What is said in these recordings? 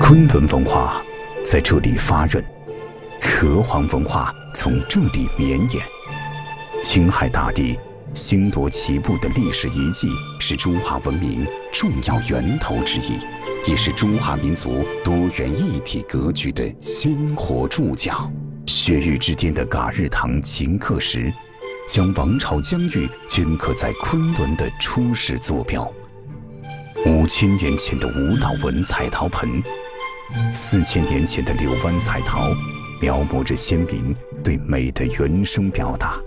昆仑文化在这里发轫，河湟文化从这里绵延。青海大地星罗棋布的历史遗迹是中华文明重要源头之一，也是中华民族多元一体格局的鲜活注脚。雪域之巅的噶日唐秦刻石，将王朝疆域镌刻在昆仑的出世坐标。5000年前的舞蹈纹彩陶盆，4000年前的柳湾彩陶，描摹着先民对美的原生表达。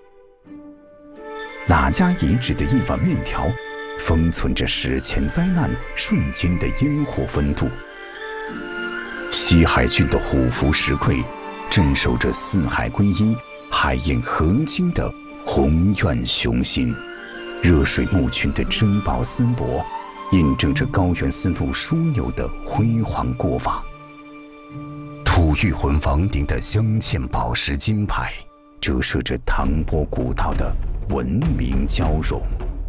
哪家遗址的一碗面条，封存着史前灾难瞬间的烟火温度。西海郡的虎符石窟，镇守着四海归一、海晏河津的宏愿雄心。热水墓群的珍宝丝帛，印证着高原丝路枢纽的辉煌过往。吐谷浑王陵的镶嵌宝石金牌，折射着唐波古道的文明交融。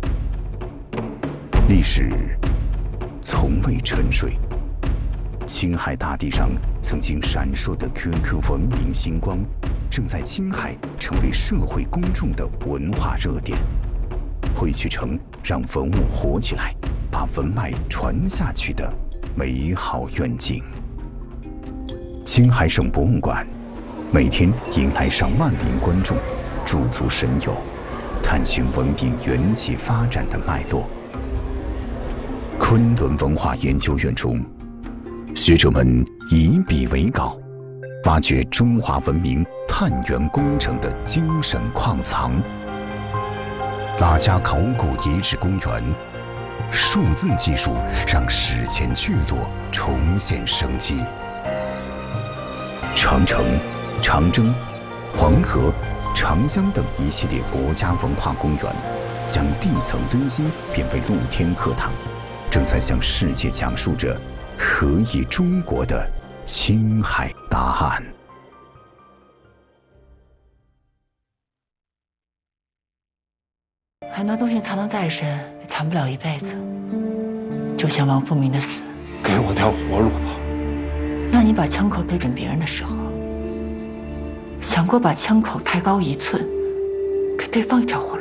历史从未沉睡，青海大地上曾经闪烁的 QQ 文明星光，正在青海成为社会公众的文化热点。汇聚成让文物活起来，把文脉传下去的美好愿景。青海省博物馆每天迎来上万名观众驻足神游，探寻文明缘起发展的脉络。昆仑文化研究院中，学者们以笔为稿，挖掘中华文明探源工程的精神矿藏。拉加考古遗址公园，数字技术让史前聚落重现生机。长城、长征、黄河、长江等一系列国家文化公园，将地层堆积变为露天课堂，正在向世界讲述着何以中国的青海答案。 很多东西藏得再深，也藏不了一辈子。就像王富民的死， 给我条活路吧。 那你把枪口对准别人的时候，想过把枪口抬高1寸，给对方一条活路？